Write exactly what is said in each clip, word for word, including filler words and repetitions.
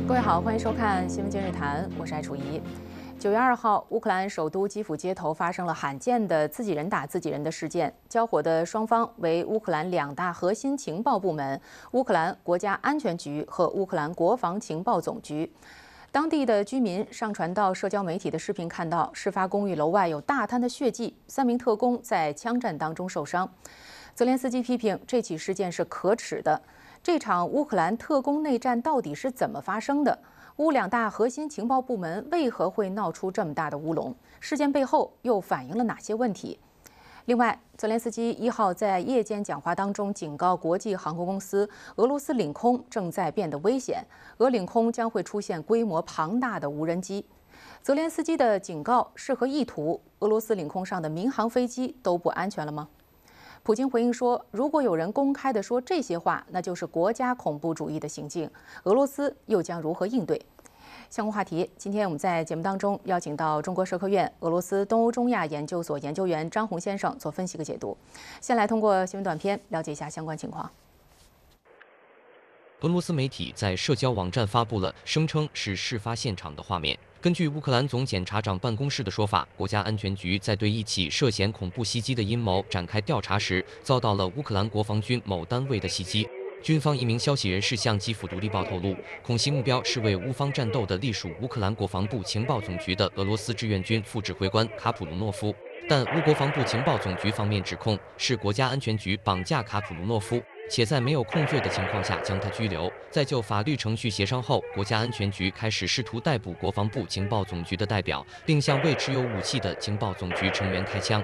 各位好，欢迎收看《新闻今日谈》，我是艾楚怡。九月二号，乌克兰首都基辅街头发生了罕见的自己人打自己人的事件，交火的双方为乌克兰两大核心情报部门——乌克兰国家安全局和乌克兰国防情报总局。当地的居民上传到社交媒体的视频看到，事发公寓楼外有大滩的血迹，三名特工在枪战当中受伤。泽连斯基批评这起事件是可耻的。这场乌克兰特工内战到底是怎么发生的？乌两大核心情报部门为何会闹出这么大的乌龙？事件背后又反映了哪些问题？另外，泽连斯基一号在夜间讲话当中警告国际航空公司，俄罗斯领空正在变得危险，俄领空将会出现规模庞大的无人机。泽连斯基的警告是何意图？俄罗斯领空上的民航飞机都不安全了吗？普京回应说，如果有人公开地说这些话，那就是国家恐怖主义的行径。俄罗斯又将如何应对？相关话题，今天我们在节目当中邀请到中国社科院俄罗斯东欧中亚研究所研究员张红先生做分析和解读。先来通过新闻短片了解一下相关情况。 俄罗斯媒体在社交网站发布了声称是事发现场的画面。根据乌克兰总检察长办公室的说法，国家安全局在对一起涉嫌恐怖袭击的阴谋展开调查时，遭到了乌克兰国防军某单位的袭击。军方一名消息人士向基辅独立报透露，恐袭目标是为乌方战斗的隶属乌克兰国防部情报总局的俄罗斯志愿军副指挥官卡普卢诺夫。但乌国防部情报总局方面指控是国家安全局绑架卡普卢诺夫，且在没有控罪的情况下将他拘留。在就法律程序协商后，国家安全局开始试图逮捕国防部情报总局的代表，并向未持有武器的情报总局成员开枪。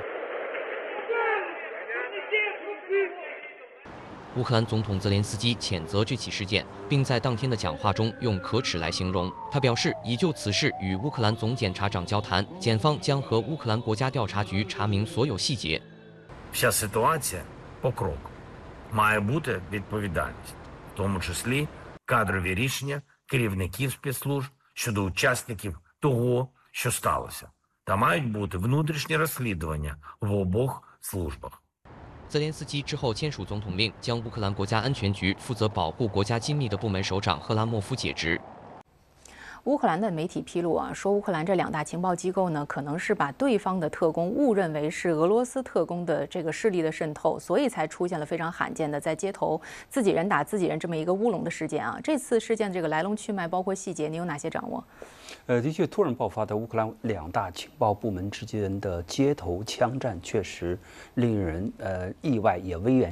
乌克兰总统泽连斯基谴责这起事件，并在当天的讲话中用可耻来形容。他表示，已就此事与乌克兰总检察长交谈，检方将和乌克兰国家调查局查明所有细节。 Вся ситуація по кроку має бути відповідальність, в тому числі кадрові рішення керівників спецслужб щодо учасників того, що сталося, та мають бути внутрішні розслідування в обох службах. 泽连斯基之后签署总统令，将乌克兰国家安全局负责保护国家机密的部门首长赫拉莫夫解职。 乌克兰的媒体披露啊，说乌克兰这两大情报机构呢，可能是把对方的特工误认为是俄罗斯特工的这个势力的渗透，所以才出现了非常罕见的在街头自己人打自己人这么一个乌龙的事件啊。这次事件的这个来龙去脉，包括细节，你有哪些掌握？ 呃，的确，突然爆发的乌克兰两大情报部门之间的街头枪战，确实令人呃意外也微言